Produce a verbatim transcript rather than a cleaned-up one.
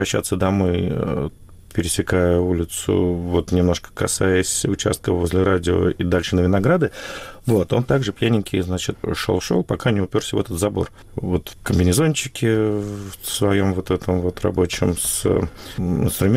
возвращаться домой, пересекая улицу, вот немножко касаясь участка возле радио и дальше на Винограды, вот, он также пьяненький, значит, шел-шел, пока не уперся в этот забор. Вот в комбинезончике в своем вот этом вот рабочем с инструментом,